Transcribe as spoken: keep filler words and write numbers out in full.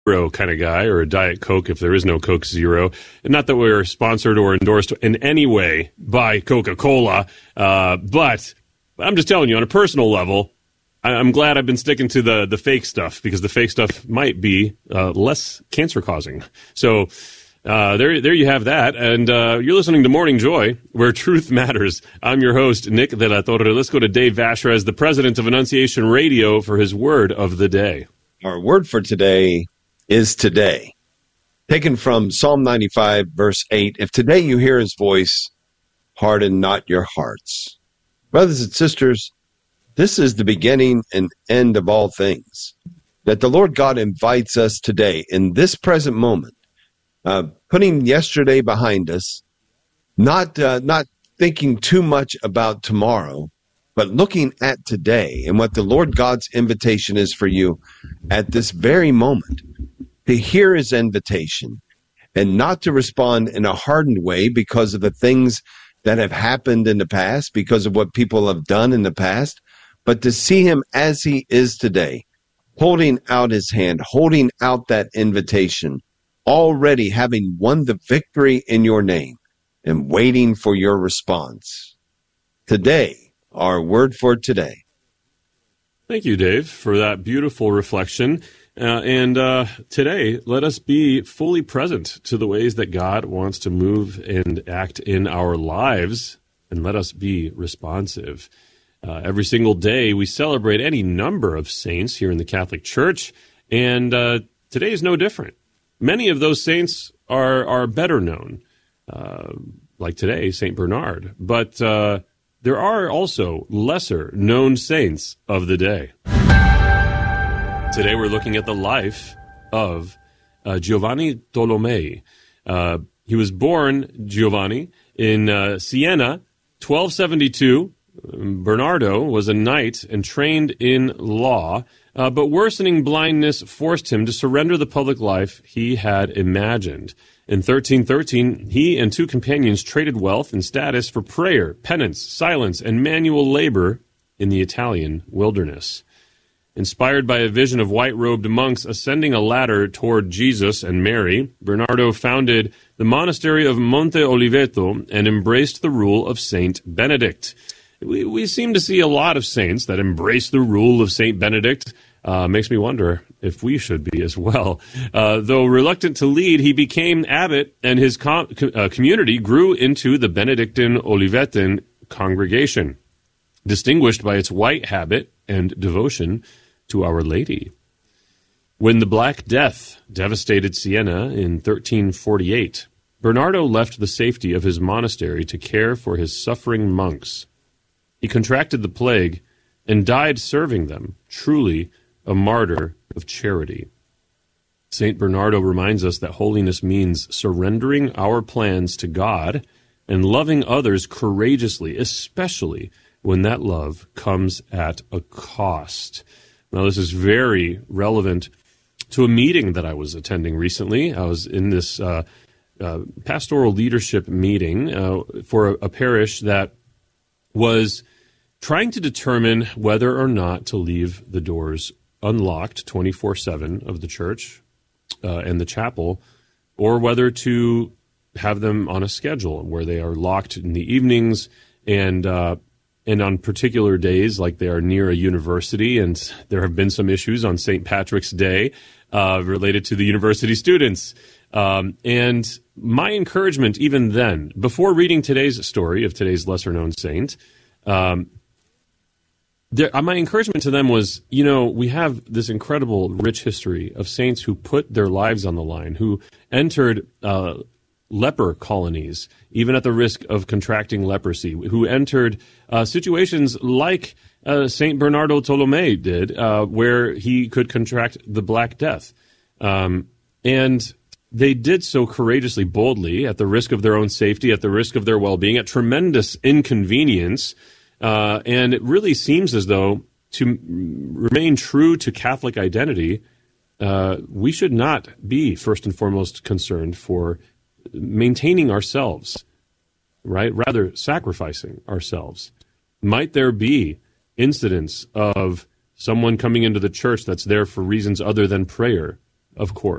Zero kind of guy, or a Diet Coke if there is no Coke Zero. And not that we're sponsored or endorsed in any way by Coca-Cola, uh, but I'm just telling you, on a personal level, I- I'm glad I've been sticking to the, the fake stuff, because the fake stuff might be uh, less cancer-causing. So uh, there, there you have that. And uh, you're listening to Morning Joy, where truth matters. I'm your host, Nick de la Torre. Let's go to Dave Vashrez, the president of Annunciation Radio, for his word of the day. Our word for today is today, taken from Psalm ninety-five, verse eight. If today you hear his voice, harden not your hearts. Brothers and sisters, this is the beginning and end of all things, that the Lord God invites us today, in this present moment, uh, putting yesterday behind us, not uh, not thinking too much about tomorrow, but looking at today and what the Lord God's invitation is for you at this very moment, to hear his invitation and not to respond in a hardened way because of the things that have happened in the past, because of what people have done in the past, but to see him as he is today, holding out his hand, holding out that invitation, already having won the victory in your name and waiting for your response. Today, our word for today. Thank you, Dave, for that beautiful reflection. Uh, and uh, today, let us be fully present to the ways that God wants to move and act in our lives, and let us be responsive. Uh, every single day, we celebrate any number of saints here in the Catholic Church, and uh, today is no different. Many of those saints are, are better known, uh, like today, Saint Bernard, but uh, there are also lesser-known saints of the day. Today we're looking at the life of uh, Giovanni Tolomei. Uh, he was born, Giovanni, in uh, Siena, twelve seventy-two. Bernardo was a knight and trained in law, uh, but worsening blindness forced him to surrender the public life he had imagined. In thirteen thirteen, he and two companions traded wealth and status for prayer, penance, silence, and manual labor in the Italian wilderness. Inspired by a vision of white-robed monks ascending a ladder toward Jesus and Mary, Bernardo founded the monastery of Monte Oliveto and embraced the rule of Saint Benedict. We, we seem to see a lot of saints that embrace the rule of Saint Benedict. Uh, makes me wonder if we should be as well. Uh, though reluctant to lead, he became abbot, and his com- uh, community grew into the Benedictine Olivetan congregation, distinguished by its white habit and devotion to Our Lady. When the Black Death devastated Siena in thirteen forty-eight, Bernardo left the safety of his monastery to care for his suffering monks. He contracted the plague and died serving them, truly a martyr of charity. Saint Bernardo reminds us that holiness means surrendering our plans to God and loving others courageously, especially when that love comes at a cost. Now, this is very relevant to a meeting that I was attending recently. I was in this uh, uh, pastoral leadership meeting uh, for a, a parish that was trying to determine whether or not to leave the doors unlocked twenty-four seven of the church uh, and the chapel, or whether to have them on a schedule where they are locked in the evenings and uh, and on particular days, like they are near a university, and there have been some issues on Saint Patrick's Day uh, related to the university students. Um, and my encouragement even then, before reading today's story of today's lesser-known saint, um, there, my encouragement to them was, you know, we have this incredible, rich history of saints who put their lives on the line, who entered uh, leper colonies, even at the risk of contracting leprosy, who entered uh, situations like uh, Saint Bernardo Tolomei did, uh, where he could contract the Black Death. Um, and they did so courageously, boldly, at the risk of their own safety, at the risk of their well-being, at tremendous inconvenience. Uh, and it really seems as though to remain true to Catholic identity, uh, we should not be first and foremost concerned for maintaining ourselves, right? Rather, sacrificing ourselves. Might there be incidents of someone coming into the church that's there for reasons other than prayer, of course.